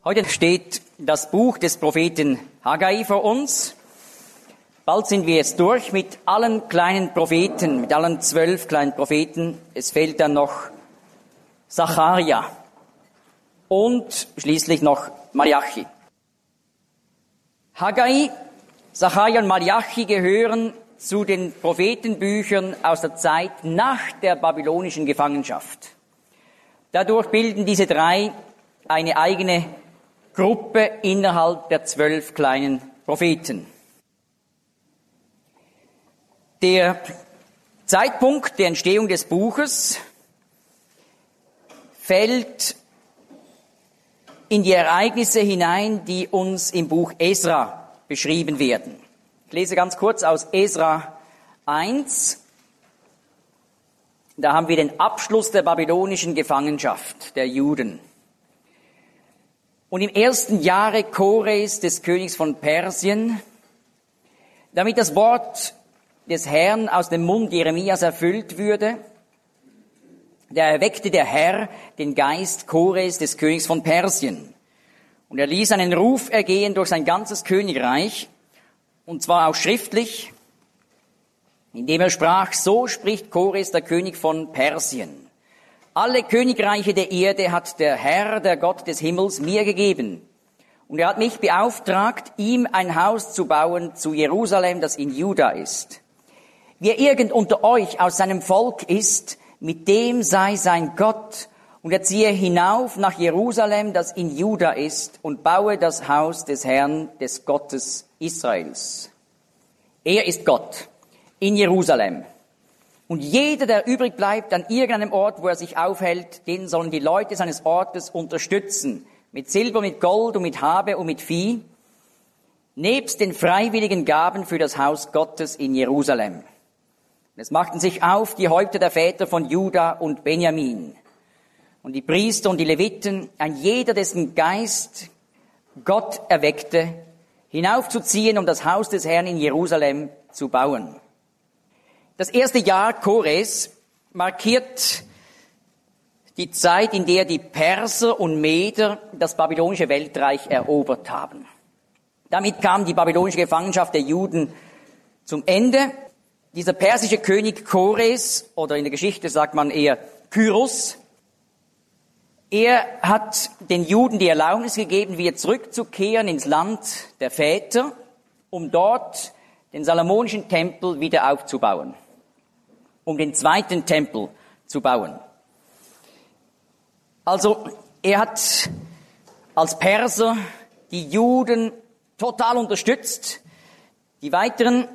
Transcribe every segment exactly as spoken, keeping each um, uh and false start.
Heute steht das Buch des Propheten Haggai vor uns. Bald sind wir jetzt durch mit allen kleinen Propheten, mit allen zwölf kleinen Propheten. Es fehlt dann noch Sacharja und schließlich noch Malachi. Haggai, Sacharja und Malachi gehören zu den Prophetenbüchern aus der Zeit nach der babylonischen Gefangenschaft. Dadurch bilden diese drei eine eigene Gruppe innerhalb der zwölf kleinen Propheten. Der Zeitpunkt der Entstehung des Buches fällt in die Ereignisse hinein, die uns im Buch Esra beschrieben werden. Ich lese ganz kurz aus Esra eins. Da haben wir den Abschluss der babylonischen Gefangenschaft der Juden. Und im ersten Jahre Kores, des Königs von Persien, damit das Wort des Herrn aus dem Mund Jeremias erfüllt würde, da erweckte der Herr den Geist Kores, des Königs von Persien. Und er ließ einen Ruf ergehen durch sein ganzes Königreich, und zwar auch schriftlich, indem er sprach: So spricht Kores, der König von Persien. Alle Königreiche der Erde hat der Herr, der Gott des Himmels, mir gegeben. Und er hat mich beauftragt, ihm ein Haus zu bauen zu Jerusalem, das in Juda ist. Wer irgend unter euch aus seinem Volk ist, mit dem sei sein Gott, und er ziehe hinauf nach Jerusalem, das in Juda ist, und baue das Haus des Herrn, des Gottes Israels. Er ist Gott in Jerusalem. Und jeder, der übrig bleibt an irgendeinem Ort, wo er sich aufhält, den sollen die Leute seines Ortes unterstützen, mit Silber, mit Gold und mit Habe und mit Vieh, nebst den freiwilligen Gaben für das Haus Gottes in Jerusalem. Und es machten sich auf die Häupter der Väter von Juda und Benjamin und die Priester und die Leviten, ein jeder, dessen Geist Gott erweckte, hinaufzuziehen, um das Haus des Herrn in Jerusalem zu bauen. Das erste Jahr Kores markiert die Zeit, in der die Perser und Meder das babylonische Weltreich erobert haben. Damit kam die babylonische Gefangenschaft der Juden zum Ende. Dieser persische König Kores, oder in der Geschichte sagt man eher Kyros, er hat den Juden die Erlaubnis gegeben, wieder zurückzukehren ins Land der Väter, um dort den Salomonischen Tempel wieder aufzubauen, um den zweiten Tempel zu bauen. Also er hat als Perser die Juden total unterstützt. Die weiteren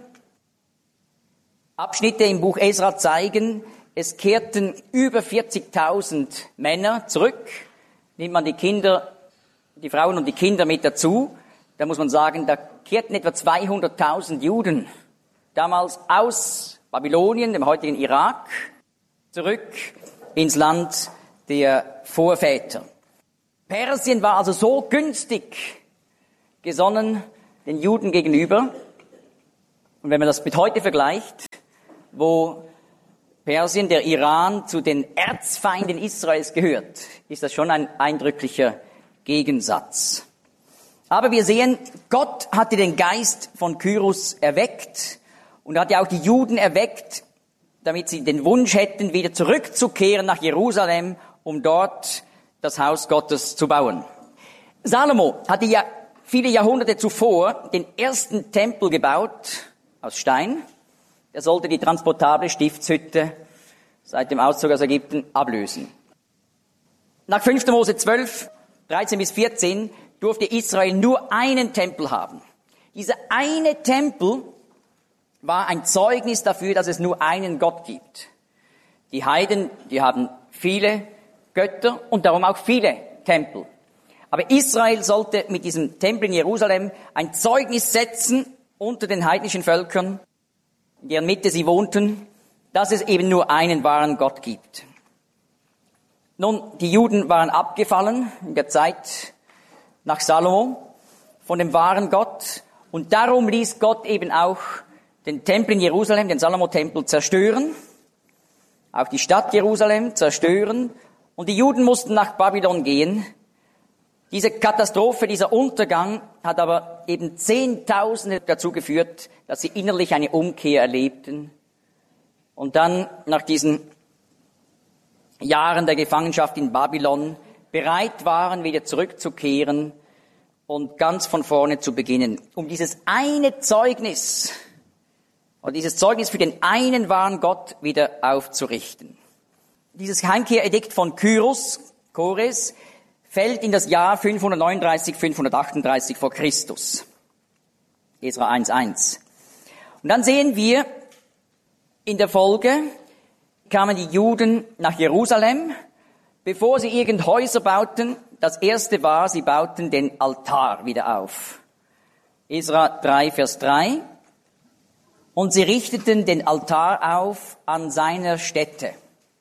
Abschnitte im Buch Esra zeigen, es kehrten über vierzigtausend Männer zurück. Nimmt man die Kinder, die Frauen und die Kinder mit dazu, da muss man sagen, da kehrten etwa zweihunderttausend Juden damals aus Babylonien, dem heutigen Irak, zurück ins Land der Vorväter. Persien war also so günstig gesonnen den Juden gegenüber. Und wenn man das mit heute vergleicht, wo Persien, der Iran, zu den Erzfeinden Israels gehört, ist das schon ein eindrücklicher Gegensatz. Aber wir sehen, Gott hatte den Geist von Kyros erweckt und hat ja auch die Juden erweckt, damit sie den Wunsch hätten, wieder zurückzukehren nach Jerusalem, um dort das Haus Gottes zu bauen. Salomo hatte ja viele Jahrhunderte zuvor den ersten Tempel gebaut aus Stein. Er sollte die transportable Stiftshütte seit dem Auszug aus Ägypten ablösen. Nach fünfter Mose zwölf, dreizehn bis vierzehn durfte Israel nur einen Tempel haben. Dieser eine Tempel war ein Zeugnis dafür, dass es nur einen Gott gibt. Die Heiden, die haben viele Götter und darum auch viele Tempel. Aber Israel sollte mit diesem Tempel in Jerusalem ein Zeugnis setzen unter den heidnischen Völkern, in deren Mitte sie wohnten, dass es eben nur einen wahren Gott gibt. Nun, die Juden waren abgefallen in der Zeit nach Salomo von dem wahren Gott, und darum ließ Gott eben auch den Tempel in Jerusalem, den Salomo-Tempel, zerstören, auch die Stadt Jerusalem zerstören, und die Juden mussten nach Babylon gehen, Diese Katastrophe, dieser Untergang hat aber eben Zehntausende dazu geführt, dass sie innerlich eine Umkehr erlebten und dann nach diesen Jahren der Gefangenschaft in Babylon bereit waren, wieder zurückzukehren und ganz von vorne zu beginnen, um dieses eine Zeugnis, oder dieses Zeugnis für den einen wahren Gott wieder aufzurichten. Dieses Heimkehredikt von Kyros, Kores, fällt in das Jahr fünfhundertneununddreißig, fünfhundertachtunddreißig vor Christus. Esra eins eins. Und dann sehen wir, in der Folge kamen die Juden nach Jerusalem, bevor sie irgend Häuser bauten. Das erste war, sie bauten den Altar wieder auf. Esra drei, Vers drei. Und sie richteten den Altar auf an seiner Stätte.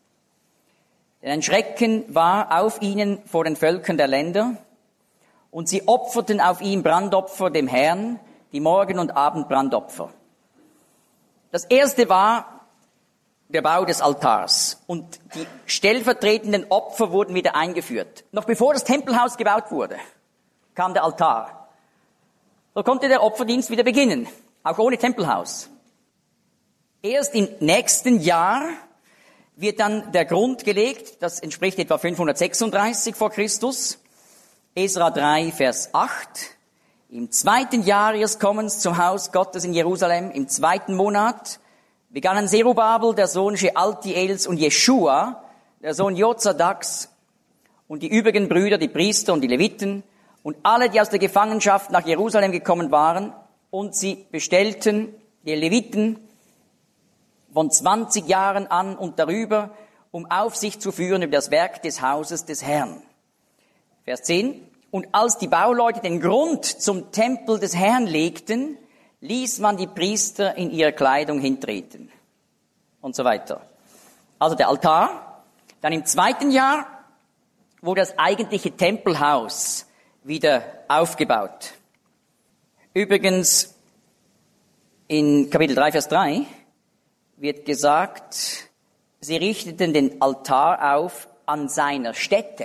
Denn ein Schrecken war auf ihnen vor den Völkern der Länder, und sie opferten auf ihm Brandopfer dem Herrn, die Morgen- und Abendbrandopfer. Das erste war der Bau des Altars, und die stellvertretenden Opfer wurden wieder eingeführt. Noch bevor das Tempelhaus gebaut wurde, kam der Altar. So konnte der Opferdienst wieder beginnen, auch ohne Tempelhaus. Erst im nächsten Jahr wird dann der Grund gelegt, das entspricht etwa fünfhundertsechsunddreißig vor Christus, Esra drei, Vers acht. Im zweiten Jahr ihres Kommens zum Haus Gottes in Jerusalem, im zweiten Monat, begannen Zerubabel, der Sohn Shealtiels, und Jeschua, der Sohn Jozadaks, und die übrigen Brüder, die Priester und die Leviten, und alle, die aus der Gefangenschaft nach Jerusalem gekommen waren, und sie bestellten die Leviten von zwanzig Jahren an und darüber, um Aufsicht zu führen über das Werk des Hauses des Herrn. Vers zehn. Und als die Bauleute den Grund zum Tempel des Herrn legten, ließ man die Priester in ihrer Kleidung hintreten. Und so weiter. Also der Altar. Dann im zweiten Jahr wurde das eigentliche Tempelhaus wieder aufgebaut. Übrigens, in Kapitel drei, Vers drei, wird gesagt, sie richteten den Altar auf an seiner Stätte.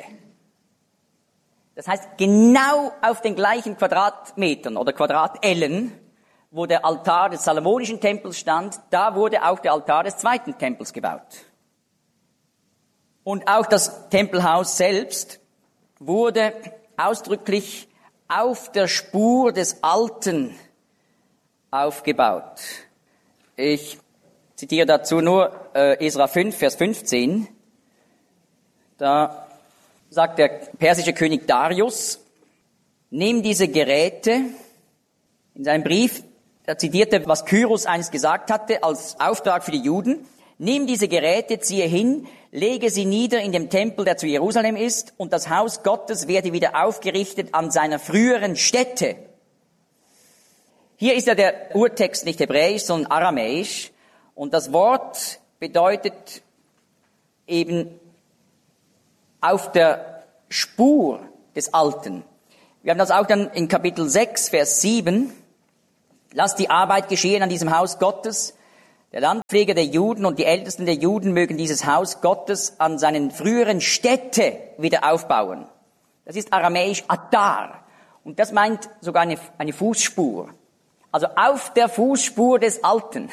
Das heißt, genau auf den gleichen Quadratmetern oder Quadratellen, wo der Altar des Salomonischen Tempels stand, da wurde auch der Altar des zweiten Tempels gebaut. Und auch das Tempelhaus selbst wurde ausdrücklich auf der Spur des Alten aufgebaut. Ich zitiere dazu nur äh, Esra fünf, Vers fünfzehn. Da sagt der persische König Darius, nimm diese Geräte, in seinem Brief, da zitierte, was Kyros einst gesagt hatte, als Auftrag für die Juden, nimm diese Geräte, ziehe hin, lege sie nieder in dem Tempel, der zu Jerusalem ist, und das Haus Gottes werde wieder aufgerichtet an seiner früheren Stätte. Hier ist ja der Urtext nicht hebräisch, sondern aramäisch. Und das Wort bedeutet eben auf der Spur des Alten. Wir haben das auch dann in Kapitel sechs, Vers sieben. Lass die Arbeit geschehen an diesem Haus Gottes. Der Landpfleger der Juden und die Ältesten der Juden mögen dieses Haus Gottes an seinen früheren Stätte wieder aufbauen. Das ist aramäisch Atar. Und das meint sogar eine, eine Fußspur. Also auf der Fußspur des Alten.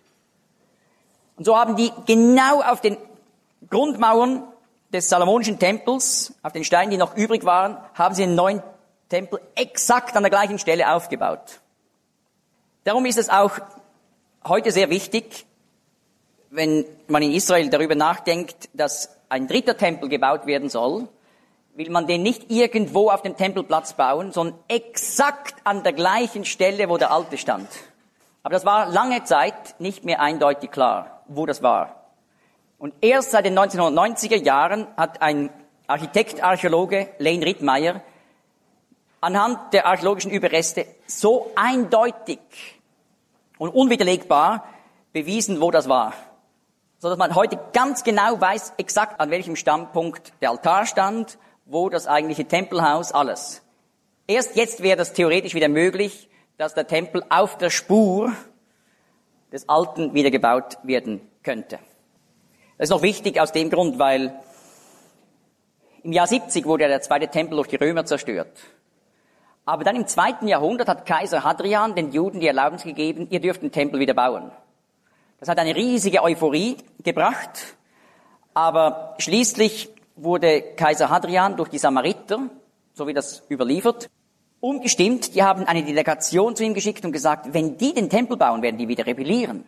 Und so haben die genau auf den Grundmauern des Salomonischen Tempels, auf den Steinen, die noch übrig waren, haben sie einen neuen Tempel exakt an der gleichen Stelle aufgebaut. Darum ist es auch heute sehr wichtig, wenn man in Israel darüber nachdenkt, dass ein dritter Tempel gebaut werden soll, will man den nicht irgendwo auf dem Tempelplatz bauen, sondern exakt an der gleichen Stelle, wo der alte stand. Aber das war lange Zeit nicht mehr eindeutig klar, wo das war. Und erst seit den neunzehnhundertneunziger Jahren hat ein Architekt, Archäologe, Lane Rittmeyer, anhand der archäologischen Überreste so eindeutig und unwiderlegbar bewiesen, wo das war. So dass man heute ganz genau weiß, exakt an welchem Standpunkt der Altar stand, wo das eigentliche Tempelhaus, alles. Erst jetzt wäre das theoretisch wieder möglich, dass der Tempel auf der Spur des Alten wieder gebaut werden könnte. Das ist noch wichtig aus dem Grund, weil Im Jahr siebzig wurde der zweite Tempel durch die Römer zerstört. Aber dann im zweiten Jahrhundert hat Kaiser Hadrian den Juden die Erlaubnis gegeben, ihr dürft den Tempel wieder bauen. Das hat eine riesige Euphorie gebracht, aber schließlich wurde Kaiser Hadrian durch die Samariter, so wie das überliefert, umgestimmt. Die haben eine Delegation zu ihm geschickt und gesagt, wenn die den Tempel bauen, werden die wieder rebellieren.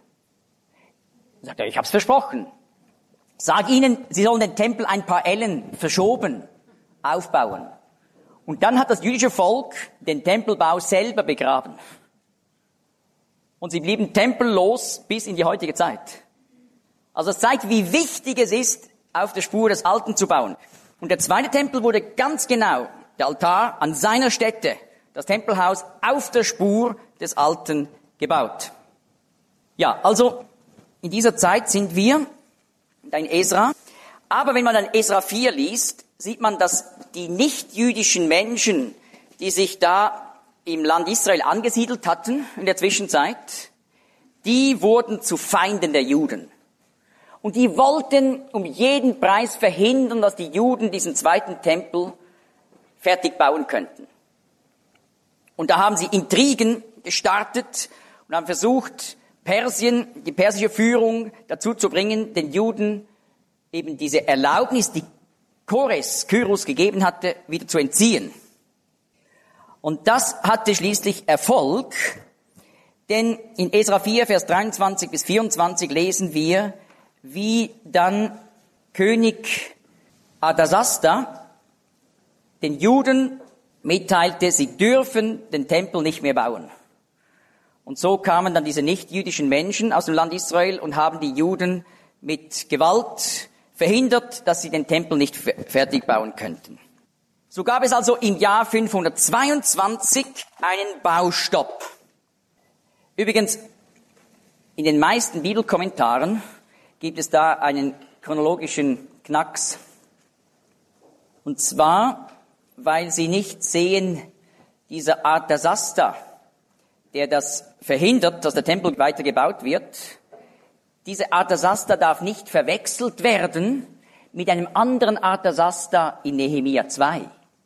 Er sagt er, ich hab's versprochen. Sag ihnen, sie sollen den Tempel ein paar Ellen verschoben aufbauen. Und dann hat das jüdische Volk den Tempelbau selber begraben. Und sie blieben tempellos bis in die heutige Zeit. Also es zeigt, wie wichtig es ist, auf der Spur des Alten zu bauen. Und der zweite Tempel wurde ganz genau, der Altar an seiner Stätte, das Tempelhaus auf der Spur des Alten gebaut. Ja, also in dieser Zeit sind wir in Esra. Aber wenn man dann Esra vier liest, sieht man, dass die nichtjüdischen Menschen, die sich da im Land Israel angesiedelt hatten in der Zwischenzeit, die wurden zu Feinden der Juden. Und die wollten um jeden Preis verhindern, dass die Juden diesen zweiten Tempel fertig bauen könnten. Und da haben sie Intrigen gestartet und haben versucht, Persien, die persische Führung dazu zu bringen, den Juden eben diese Erlaubnis, die Kores, Kyros gegeben hatte, wieder zu entziehen. Und das hatte schließlich Erfolg, denn in Esra vier, Vers dreiundzwanzig bis vierundzwanzig lesen wir, wie dann König Artasasta den Juden mitteilte, sie dürfen den Tempel nicht mehr bauen. Und so kamen dann diese nichtjüdischen Menschen aus dem Land Israel und haben die Juden mit Gewalt verhindert, dass sie den Tempel nicht fertig bauen könnten. So gab es also im Jahr fünfhundertzweiundzwanzig einen Baustopp. Übrigens, in den meisten Bibelkommentaren gibt es da einen chronologischen Knacks. Und zwar, weil sie nicht sehen, dieser Artasasta, der das verhindert, dass der Tempel weiter gebaut wird, diese Artasasta darf nicht verwechselt werden mit einem anderen Artasasta in Nehemia zwei.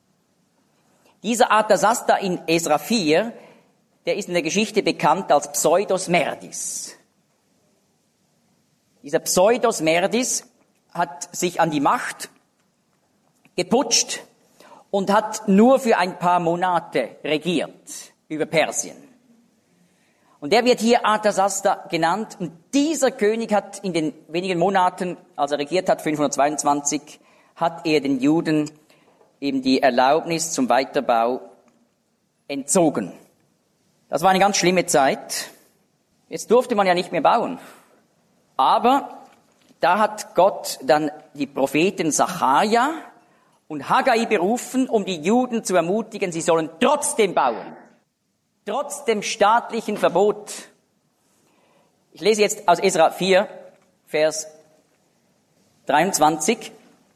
Dieser Artasasta in Esra vier, der ist in der Geschichte bekannt als Pseudos Merdis. Dieser Pseudos Merdis hat sich an die Macht geputscht und hat nur für ein paar Monate regiert über Persien. Und der wird hier Artasasta genannt. Und dieser König hat in den wenigen Monaten, als er regiert hat, fünfhundertzweiundzwanzig, hat er den Juden eben die Erlaubnis zum Weiterbau entzogen. Das war eine ganz schlimme Zeit. Jetzt durfte man ja nicht mehr bauen. Aber da hat Gott dann die Propheten Sacharja und Haggai berufen, um die Juden zu ermutigen, sie sollen trotzdem bauen. Trotz dem staatlichen Verbot. Ich lese jetzt aus Esra vier, Vers dreiundzwanzig.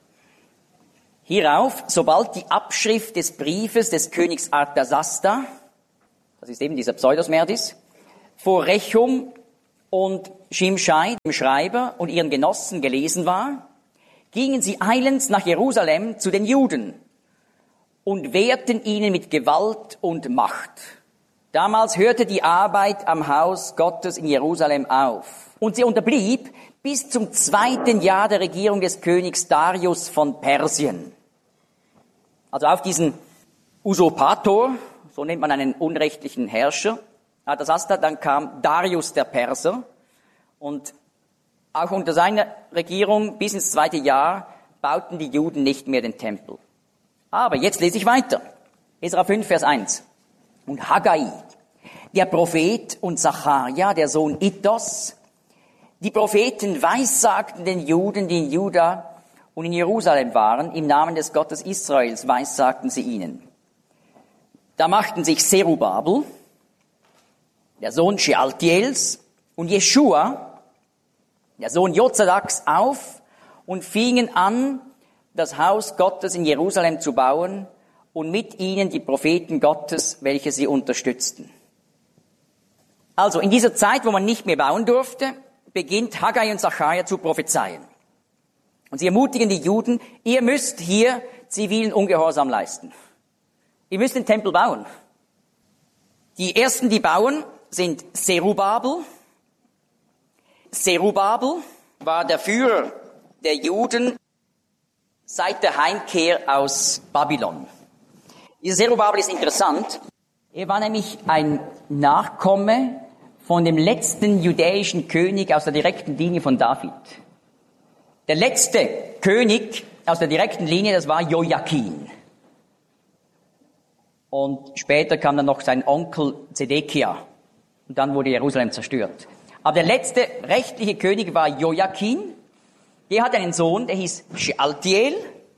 Hierauf, sobald die Abschrift des Briefes des Königs Artasasta, das ist eben dieser Pseudos Merdis, vor Rechum und Shimshai, dem Schreiber, und ihren Genossen gelesen war, gingen sie eilends nach Jerusalem zu den Juden und wehrten ihnen mit Gewalt und Macht. Damals hörte die Arbeit am Haus Gottes in Jerusalem auf. Und sie unterblieb bis zum zweiten Jahr der Regierung des Königs Darius von Persien. Also auf diesen Usurpator, so nennt man einen unrechtlichen Herrscher, Artasasta, dann kam Darius der Perser. Und auch unter seiner Regierung bis ins zweite Jahr bauten die Juden nicht mehr den Tempel. Aber jetzt lese ich weiter. Esra fünf, Vers eins. Und Haggai, der Prophet, und Sacharja, der Sohn Iddos, die Propheten weissagten den Juden, die in Juda und in Jerusalem waren, im Namen des Gottes Israels weissagten sie ihnen. Da machten sich Zerubabel, der Sohn Shealtiels, und Jeschua, der Sohn Jozadaks, auf und fingen an, das Haus Gottes in Jerusalem zu bauen, und mit ihnen die Propheten Gottes, welche sie unterstützten. Also in dieser Zeit, wo man nicht mehr bauen durfte, beginnt Haggai und Sacharja zu prophezeien. Und sie ermutigen die Juden, ihr müsst hier zivilen Ungehorsam leisten. Ihr müsst den Tempel bauen. Die ersten, die bauen, sind Zerubabel. Zerubabel war der Führer der Juden seit der Heimkehr aus Babylon. Dieser Zerubabel ist interessant. Er war nämlich ein Nachkomme von dem letzten judäischen König aus der direkten Linie von David. Der letzte König aus der direkten Linie, das war Joachim. Und später kam dann noch sein Onkel Zedekia. Und dann wurde Jerusalem zerstört. Aber der letzte rechtliche König war Joachim. Der hatte einen Sohn, der hieß Shealtiel.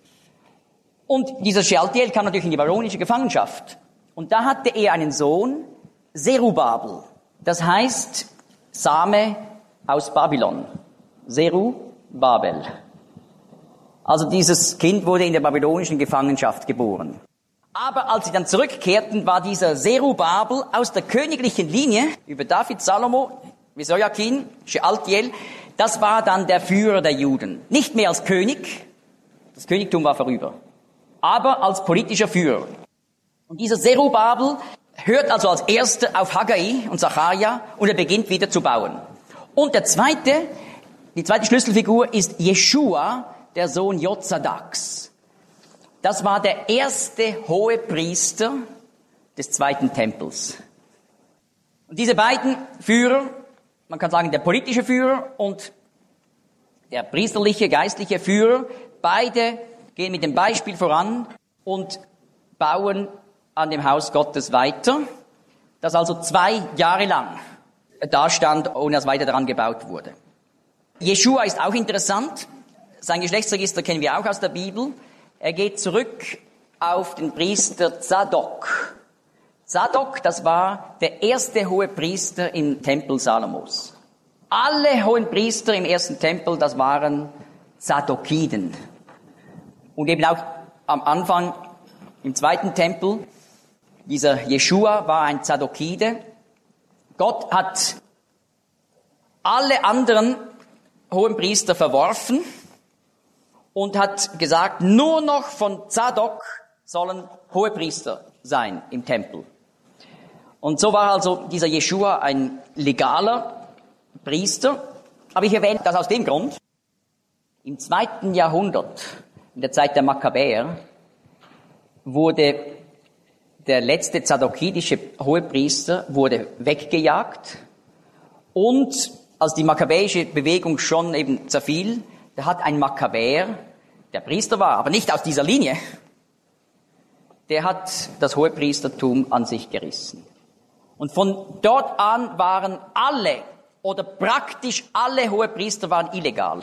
Und dieser Shealtiel kam natürlich in die babylonische Gefangenschaft. Und da hatte er einen Sohn, Zerubabel. Das heißt Same aus Babylon. Zerubabel. Also dieses Kind wurde in der babylonischen Gefangenschaft geboren. Aber als sie dann zurückkehrten, war dieser Zerubabel aus der königlichen Linie über David, Salomo, Joachim, Shealtiel, das war dann der Führer der Juden. Nicht mehr als König, das Königtum war vorüber, aber als politischer Führer. Und dieser Zerubabel hört also als Erster auf Haggai und Sacharja und er beginnt wieder zu bauen. Und der zweite, die zweite Schlüsselfigur ist Jeschua, der Sohn Jozadaks. Das war der erste Hohepriester des zweiten Tempels. Und diese beiden Führer, man kann sagen der politische Führer und der priesterliche, geistliche Führer, beide gehen mit dem Beispiel voran und bauen an dem Haus Gottes weiter, das also zwei Jahre lang dastand, ohne dass weiter daran gebaut wurde. Jeschua ist auch interessant. Sein Geschlechtsregister kennen wir auch aus der Bibel. Er geht zurück auf den Priester Zadok. Zadok, das war der erste Hohepriester im Tempel Salomos. Alle hohen Priester im ersten Tempel, das waren Zadokiden. Und eben auch am Anfang im zweiten Tempel, dieser Jeschua war ein Zadokide. Gott hat alle anderen hohen Priester verworfen und hat gesagt, nur noch von Zadok sollen Hohepriester sein im Tempel. Und so war also dieser Jeschua ein legaler Priester. Aber ich erwähne das aus dem Grund, im zweiten Jahrhundert, in der Zeit der Makkabäer, wurde der letzte zadokidische Hohepriester wurde weggejagt. Und als die makkabäische Bewegung schon eben zerfiel, da hat ein Makkabäer, der Priester war, aber nicht aus dieser Linie, der hat das Hohepriestertum an sich gerissen. Und von dort an waren alle oder praktisch alle Hohepriester waren illegal.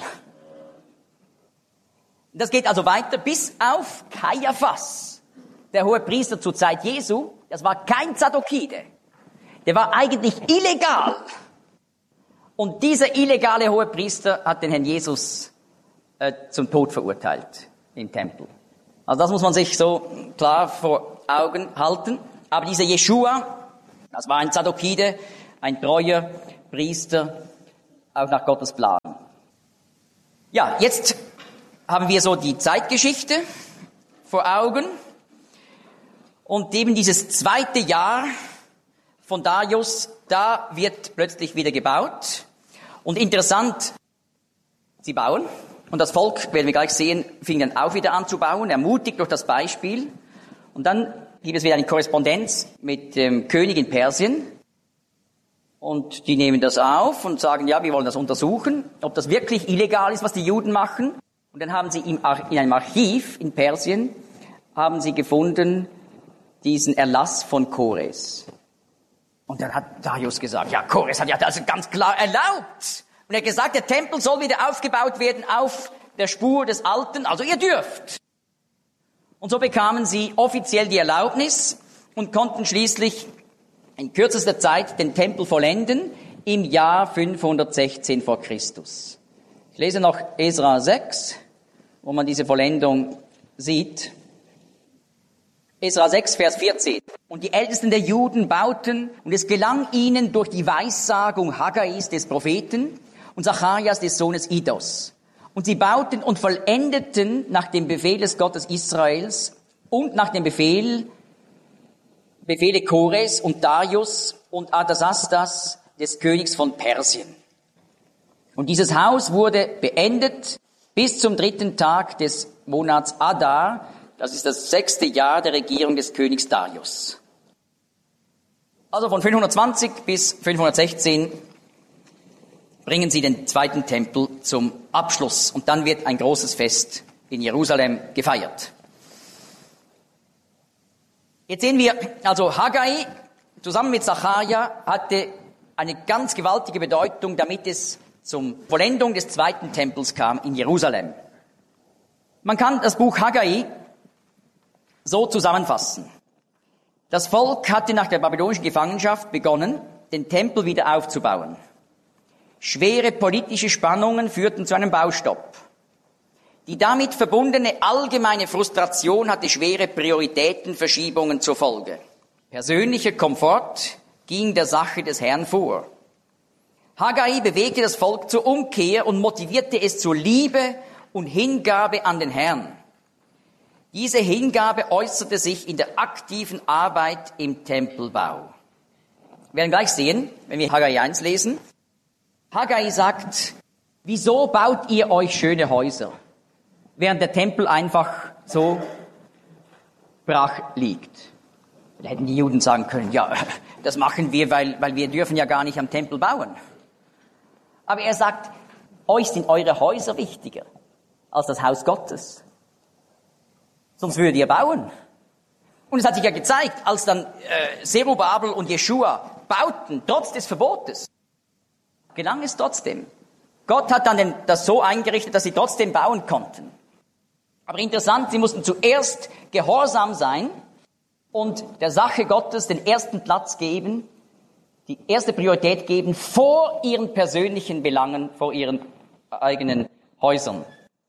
Das geht also weiter bis auf Kaiaphas, der Hohepriester zur Zeit Jesu. Das war kein Zadokide, der war eigentlich illegal. Und dieser illegale Hohepriester hat den Herrn Jesus äh, zum Tod verurteilt im Tempel. Also das muss man sich so klar vor Augen halten. Aber dieser Jeschua, das war ein Zadokide, ein treuer Priester, auch nach Gottes Plan. Ja, jetzt haben wir so die Zeitgeschichte vor Augen. Und eben dieses zweite Jahr von Darius, da wird plötzlich wieder gebaut. Und interessant, sie bauen. Und das Volk, werden wir gleich sehen, fing dann auch wieder an zu bauen, ermutigt durch das Beispiel. Und dann gibt es wieder eine Korrespondenz mit dem König in Persien. Und die nehmen das auf und sagen, ja, wir wollen das untersuchen, ob das wirklich illegal ist, was die Juden machen. Und dann haben sie im Ar- in einem Archiv in Persien, haben sie gefunden, diesen Erlass von Kores. Und dann hat Darius gesagt, ja, Kores hat ja das ganz klar erlaubt. Und er hat gesagt, der Tempel soll wieder aufgebaut werden auf der Spur des Alten, also ihr dürft. Und so bekamen sie offiziell die Erlaubnis und konnten schließlich in kürzester Zeit den Tempel vollenden im Jahr fünfhundertsechzehn vor Christus. Ich lese noch Esra sechs, wo man diese Vollendung sieht. Esra sechs, Vers vierzehn. Und die Ältesten der Juden bauten, und es gelang ihnen durch die Weissagung Haggais des Propheten und Zacharias des Sohnes Idos Und sie bauten und vollendeten nach dem Befehl des Gottes Israels und nach dem Befehl, Befehle Kores und Darius und Artasastas des Königs von Persien. Und dieses Haus wurde beendet bis zum dritten Tag des Monats Adar. Das ist das sechste Jahr der Regierung des Königs Darius. Also von fünfhundertzwanzig bis fünfhundertsechzehn bringen sie den zweiten Tempel zum Abschluss. Und dann wird ein großes Fest in Jerusalem gefeiert. Jetzt sehen wir, also Haggai zusammen mit Sacharja hatte eine ganz gewaltige Bedeutung, damit es zum Vollendung des zweiten Tempels kam in Jerusalem. Man kann das Buch Haggai so zusammenfassen. Das Volk hatte nach der babylonischen Gefangenschaft begonnen, den Tempel wieder aufzubauen. Schwere politische Spannungen führten zu einem Baustopp. Die damit verbundene allgemeine Frustration hatte schwere Prioritätenverschiebungen zur Folge. Persönlicher Komfort ging der Sache des Herrn vor. Haggai bewegte das Volk zur Umkehr und motivierte es zur Liebe und Hingabe an den Herrn. Diese Hingabe äußerte sich in der aktiven Arbeit im Tempelbau. Wir werden gleich sehen, wenn wir Haggai eins lesen. Haggai sagt, wieso baut ihr euch schöne Häuser, während der Tempel einfach so brach liegt? Da hätten die Juden sagen können, ja, das machen wir, weil, weil wir dürfen ja gar nicht am Tempel bauen. Aber er sagt, euch sind eure Häuser wichtiger als das Haus Gottes. Sonst würdet ihr bauen. Und es hat sich ja gezeigt, als dann äh, Zerubabel und Jeschua bauten, trotz des Verbotes, gelang es trotzdem. Gott hat dann den, das so eingerichtet, dass sie trotzdem bauen konnten. Aber interessant, sie mussten zuerst gehorsam sein und der Sache Gottes den ersten Platz geben, die erste Priorität geben vor ihren persönlichen Belangen, vor ihren eigenen Häusern.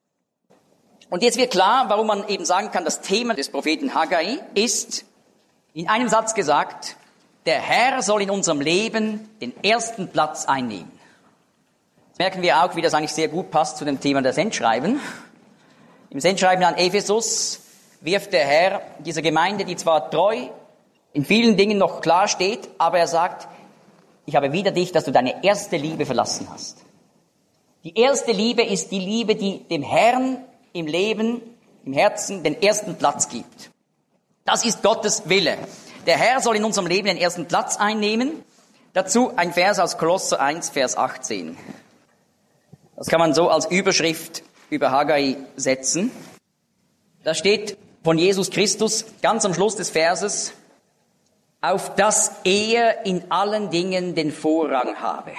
Und jetzt wird klar, warum man eben sagen kann, das Thema des Propheten Haggai ist, in einem Satz gesagt, der Herr soll in unserem Leben den ersten Platz einnehmen. Jetzt merken wir auch, wie das eigentlich sehr gut passt zu dem Thema der Sendschreiben. Im Sendschreiben an Ephesus wirft der Herr dieser Gemeinde, die zwar treu in vielen Dingen noch klar steht, aber er sagt, ich habe wider dich, dass du deine erste Liebe verlassen hast. Die erste Liebe ist die Liebe, die dem Herrn im Leben, im Herzen den ersten Platz gibt. Das ist Gottes Wille. Der Herr soll in unserem Leben den ersten Platz einnehmen. Dazu ein Vers aus Kolosser eins, Vers achtzehn. Das kann man so als Überschrift über Haggai setzen. Da steht von Jesus Christus ganz am Schluss des Verses, auf dass er in allen Dingen den Vorrang habe.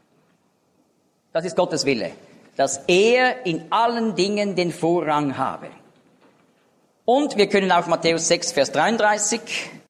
Das ist Gottes Wille, dass er in allen Dingen den Vorrang habe. Und wir können auch Matthäus sechs, Vers dreiunddreißig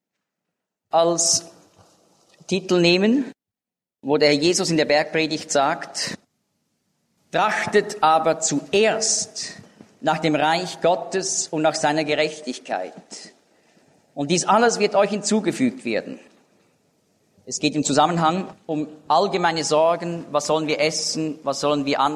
als Titel nehmen, wo der Herr Jesus in der Bergpredigt sagt, trachtet aber zuerst nach dem Reich Gottes und nach seiner Gerechtigkeit. Und dies alles wird euch hinzugefügt werden. Es geht im Zusammenhang um allgemeine Sorgen, was sollen wir essen, was sollen wir anziehen.